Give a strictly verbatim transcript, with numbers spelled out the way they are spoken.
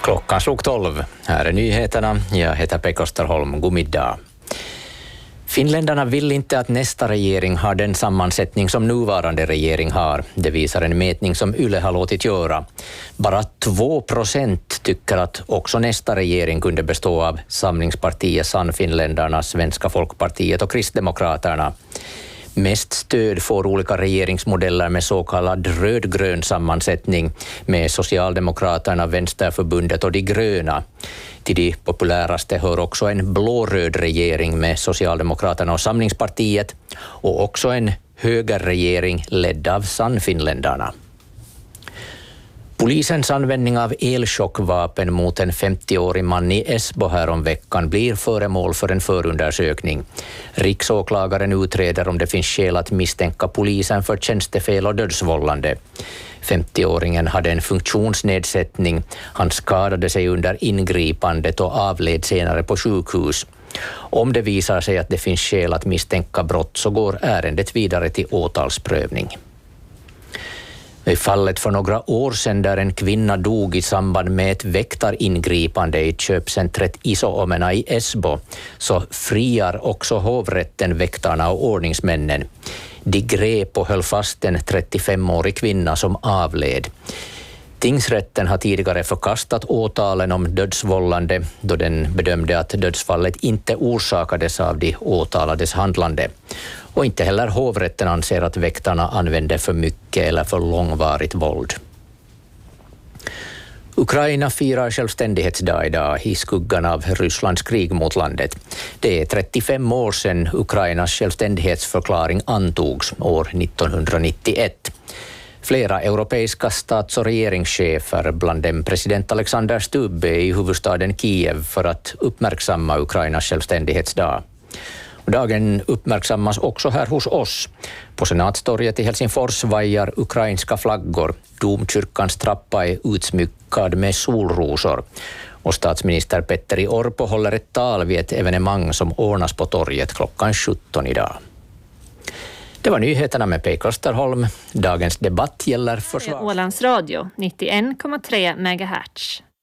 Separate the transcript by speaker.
Speaker 1: Klockan slog tolv. Här är nyheterna. Jag heter Pekka Österholm. God middag. Finländarna vill inte att nästa regering har den sammansättning som nuvarande regering har. Det visar en mätning som Yle har låtit göra. Bara två procent tycker att också nästa regering kunde bestå av Samlingspartiet, Sannfinländarna, Svenska Folkpartiet och Kristdemokraterna. Mest stöd får olika regeringsmodeller med så kallad rödgrön sammansättning med Socialdemokraterna, Vänsterförbundet och de gröna. Till de populäraste hör också en blåröd regering med Socialdemokraterna och Samlingspartiet och också en högerregering ledd av Sannfinländarna. Polisens användning av elchockvapen mot en femtioårig man i Esbo här om veckan blir föremål för en förundersökning. Riksåklagaren utreder om det finns skäl att misstänka polisen för tjänstefel och dödsvållande. femtioåringen hade en funktionsnedsättning. Han skadade sig under ingripandet och avled senare på sjukhus. Om det visar sig att det finns skäl att misstänka brott så går ärendet vidare till åtalsprövning. I fallet för några år sedan där en kvinna dog i samband med ett väktaringripande i köpcentret Iso-Omena i Esbo så friar också hovrätten väktarna och ordningsmännen. De grep och höll fast en trettiofemårig kvinna som avled. Tingsrätten har tidigare förkastat åtalen om dödsvållande då den bedömde att dödsfallet inte orsakades av de åtalades handlande. Och inte heller hovrätten anser att väktarna använde för mycket eller för långvarigt våld. Ukraina firar självständighetsdag idag i skuggan av Rysslands krig mot landet. Det är trettiofem år sedan Ukrainas självständighetsförklaring antogs år nittonhundranittioett. Flera europeiska stats- och regeringschefer, bland dem president Alexander Stubb, i huvudstaden Kiev för att uppmärksamma Ukrainas självständighetsdag. Dagen uppmärksammas också här hos oss. På Senatstorget i Helsingfors vajar ukrainska flaggor. Domkyrkans trappa är utsmyckad med solrosor. Och statsminister Petteri Orpo håller ett tal vid ett evenemang som ordnas på torget klockan sjutton idag. Det var nyheterna med Pekka Österholm. Dagens debatt gäller försvars...
Speaker 2: Ålands Radio nittioen komma tre megahertz.